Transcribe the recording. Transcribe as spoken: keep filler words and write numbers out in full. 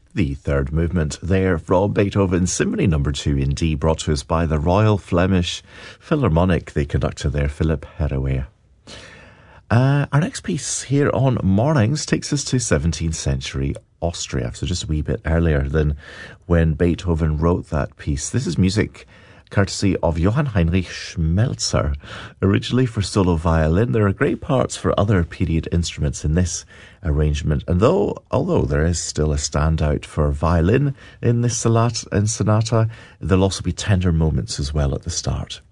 The third movement there from Beethoven's Symphony Number two in D, brought to us by the Royal Flemish Philharmonic, the conductor there, Philipp Herrewey. Uh, our next piece here on Mornings takes us to seventeenth century Austria, so just a wee bit earlier than when Beethoven wrote that piece. This is music courtesy of Johann Heinrich Schmelzer, originally for solo violin. There are great parts for other period instruments in this arrangement, and though although there is still a standout for violin in this sonata, in sonata, there'll also be tender moments as well at the start.